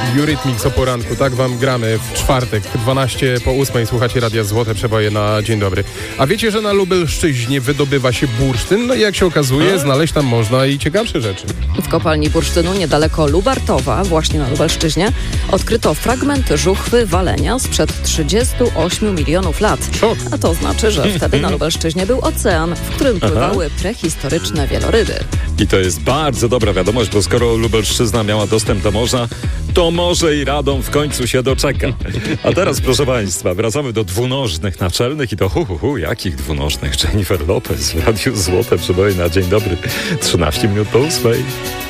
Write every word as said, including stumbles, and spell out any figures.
Eurythmics o poranku, tak wam gramy w czwartek, dwanaście po ósmej, słuchacie Radia Złote Przeboje na dzień dobry. A wiecie, że na Lubelszczyźnie wydobywa się bursztyn? No i jak się okazuje, znaleźć tam można i ciekawsze rzeczy. W kopalni bursztynu niedaleko Lubartowa, właśnie na Lubelszczyźnie, odkryto fragment żuchwy walenia sprzed trzydziestu ośmiu milionów lat. Szok. A to znaczy, że wtedy na Lubelszczyźnie był ocean, w którym pływały Aha. prehistoryczne wieloryby. I to jest bardzo dobra wiadomość, bo skoro Lubelszczyzna miała dostęp do morza, to może i Radom w końcu się doczeka. A teraz, proszę Państwa, wracamy do dwunożnych naczelnych i to hu, hu, hu, jakich dwunożnych? Jennifer Lopez w Radiu Złote Przeboje na dzień dobry. trzynaście minut po ósmej.